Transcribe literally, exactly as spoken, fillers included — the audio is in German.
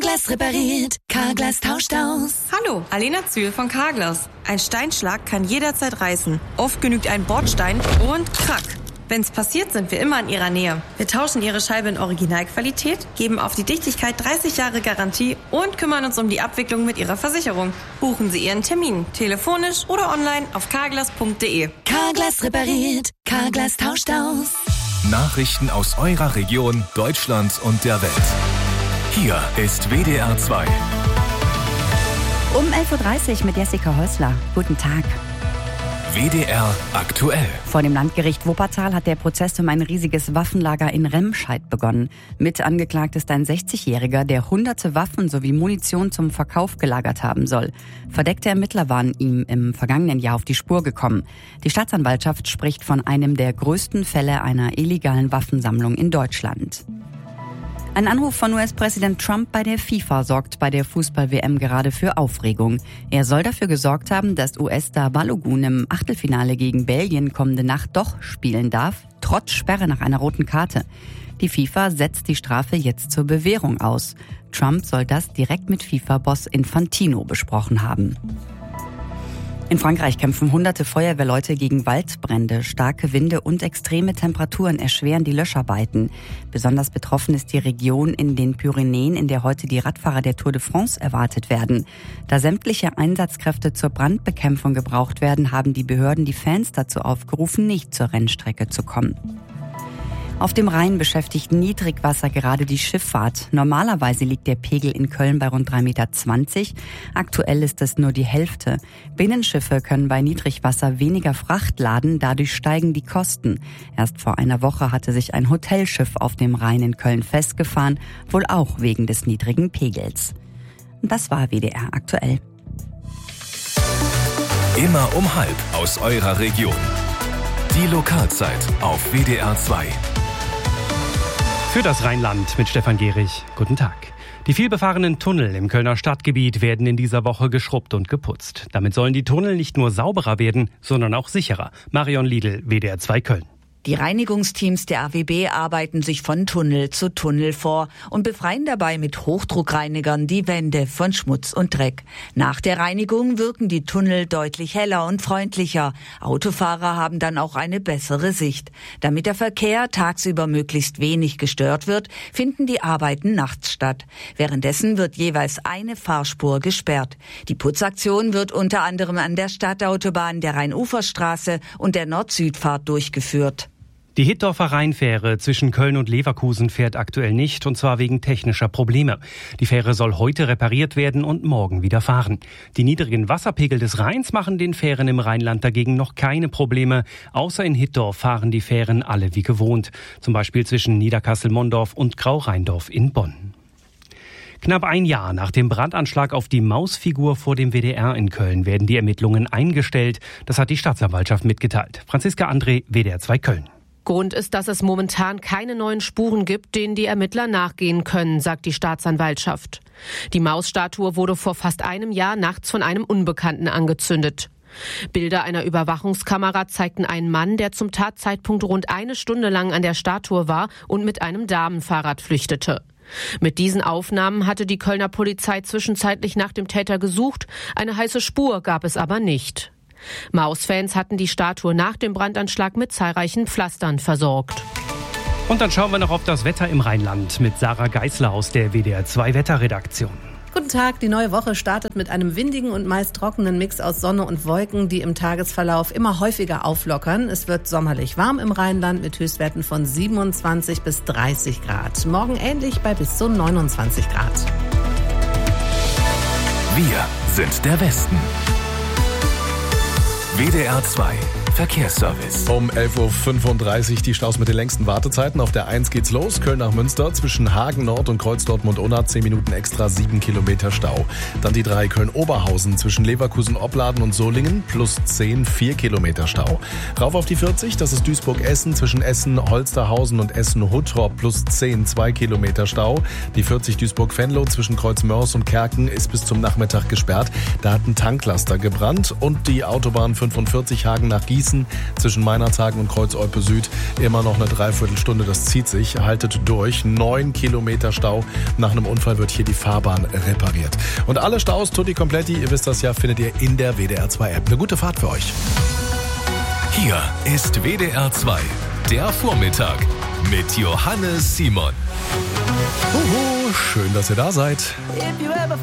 Carglass repariert, Carglass tauscht aus. Hallo, Alena Zühl von Carglass. Ein Steinschlag kann jederzeit reißen. Oft genügt ein Bordstein und krack. Wenn's passiert, sind wir immer in Ihrer Nähe. Wir tauschen Ihre Scheibe in Originalqualität, geben auf die Dichtigkeit dreißig Jahre Garantie und kümmern uns um die Abwicklung mit Ihrer Versicherung. Buchen Sie Ihren Termin, telefonisch oder online auf carglass punkt de. Carglass repariert, Carglass tauscht aus. Nachrichten aus eurer Region, Deutschland und der Welt. Hier ist W D R zwei. Um elf Uhr dreißig mit Jessica Häusler. Guten Tag. W D R aktuell. Vor dem Landgericht Wuppertal hat der Prozess um ein riesiges Waffenlager in Remscheid begonnen. Mit angeklagt ist ein sechzigjähriger, der hunderte Waffen sowie Munition zum Verkauf gelagert haben soll. Verdeckte Ermittler waren ihm im vergangenen Jahr auf die Spur gekommen. Die Staatsanwaltschaft spricht von einem der größten Fälle einer illegalen Waffensammlung in Deutschland. Ein Anruf von U S-Präsident Trump bei der FIFA sorgt bei der Fußball-W M gerade für Aufregung. Er soll dafür gesorgt haben, dass U S-Star Balogun im Achtelfinale gegen Belgien kommende Nacht doch spielen darf, trotz Sperre nach einer roten Karte. Die FIFA setzt die Strafe jetzt zur Bewährung aus. Trump soll das direkt mit FIFA-Boss Infantino besprochen haben. In Frankreich kämpfen hunderte Feuerwehrleute gegen Waldbrände. Starke Winde und extreme Temperaturen erschweren die Löscharbeiten. Besonders betroffen ist die Region in den Pyrenäen, in der heute die Radfahrer der Tour de France erwartet werden. Da sämtliche Einsatzkräfte zur Brandbekämpfung gebraucht werden, haben die Behörden die Fans dazu aufgerufen, nicht zur Rennstrecke zu kommen. Auf dem Rhein beschäftigt Niedrigwasser gerade die Schifffahrt. Normalerweise liegt der Pegel in Köln bei rund drei Komma zwanzig Meter. Aktuell ist es nur die Hälfte. Binnenschiffe können bei Niedrigwasser weniger Fracht laden, dadurch steigen die Kosten. Erst vor einer Woche hatte sich ein Hotelschiff auf dem Rhein in Köln festgefahren, wohl auch wegen des niedrigen Pegels. Und das war W D R aktuell. Immer um halb aus eurer Region. Die Lokalzeit auf W D R zwei. Für das Rheinland mit Stefan Gehrig. Guten Tag. Die vielbefahrenen Tunnel im Kölner Stadtgebiet werden in dieser Woche geschrubbt und geputzt. Damit sollen die Tunnel nicht nur sauberer werden, sondern auch sicherer. Marion Liedl, W D R zwei Köln. Die Reinigungsteams der A W B arbeiten sich von Tunnel zu Tunnel vor und befreien dabei mit Hochdruckreinigern die Wände von Schmutz und Dreck. Nach der Reinigung wirken die Tunnel deutlich heller und freundlicher. Autofahrer haben dann auch eine bessere Sicht. Damit der Verkehr tagsüber möglichst wenig gestört wird, finden die Arbeiten nachts statt. Währenddessen wird jeweils eine Fahrspur gesperrt. Die Putzaktion wird unter anderem an der Stadtautobahn, der Rhein-Ufer-Straße und der Nord-Süd-Fahrt durchgeführt. Die Hittorfer Rheinfähre zwischen Köln und Leverkusen fährt aktuell nicht, und zwar wegen technischer Probleme. Die Fähre soll heute repariert werden und morgen wieder fahren. Die niedrigen Wasserpegel des Rheins machen den Fähren im Rheinland dagegen noch keine Probleme. Außer in Hittorf fahren die Fähren alle wie gewohnt. Zum Beispiel zwischen Niederkassel-Mondorf und Grau-Rheindorf in Bonn. Knapp ein Jahr nach dem Brandanschlag auf die Mausfigur vor dem W D R in Köln werden die Ermittlungen eingestellt. Das hat die Staatsanwaltschaft mitgeteilt. Franziska André, W D R zwei Köln. Grund ist, dass es momentan keine neuen Spuren gibt, denen die Ermittler nachgehen können, sagt die Staatsanwaltschaft. Die Mausstatue wurde vor fast einem Jahr nachts von einem Unbekannten angezündet. Bilder einer Überwachungskamera zeigten einen Mann, der zum Tatzeitpunkt rund eine Stunde lang an der Statue war und mit einem Damenfahrrad flüchtete. Mit diesen Aufnahmen hatte die Kölner Polizei zwischenzeitlich nach dem Täter gesucht. Eine heiße Spur gab es aber nicht. Mausfans hatten die Statue nach dem Brandanschlag mit zahlreichen Pflastern versorgt. Und dann schauen wir noch auf das Wetter im Rheinland mit Sarah Geisler aus der W D R zwei Wetterredaktion. Guten Tag, die neue Woche startet mit einem windigen und meist trockenen Mix aus Sonne und Wolken, die im Tagesverlauf immer häufiger auflockern. Es wird sommerlich warm im Rheinland mit Höchstwerten von siebenundzwanzig bis dreißig Grad. Morgen ähnlich bei bis zu neunundzwanzig Grad. Wir sind der Westen. W D R zwei Verkehrsservice. Um elf Uhr fünfunddreißig die Staus mit den längsten Wartezeiten. Auf der eins geht's los. Köln nach Münster zwischen Hagen Nord und Kreuz Dortmund-Unna. zehn Minuten extra, sieben Kilometer Stau. Dann die drei Köln-Oberhausen zwischen Leverkusen-Opladen und Solingen. Plus zehn, vier Kilometer Stau. Rauf auf die vierzig, das ist Duisburg-Essen zwischen Essen-Holsterhausen und Essen-Huttrop. Plus zehn, zwei Kilometer Stau. Die vierzig Duisburg-Venlo zwischen Kreuz-Mörs und Kerken ist bis zum Nachmittag gesperrt. Da hat ein Tanklaster gebrannt. Und die Autobahn fünfundvierzig Hagen nach Gießen Gießen zwischen Meinerzhagen und Kreuz-Olpe Süd immer noch eine Dreiviertelstunde. Das zieht sich. Haltet durch. Neun Kilometer Stau. Nach einem Unfall wird hier die Fahrbahn repariert. Und alle Staus, tutti completi, ihr wisst das ja, findet ihr in der W D R zwei App. Eine gute Fahrt für euch. Hier ist W D R zwei, der Vormittag mit Johannes Simon. Uhu, schön, dass ihr da seid.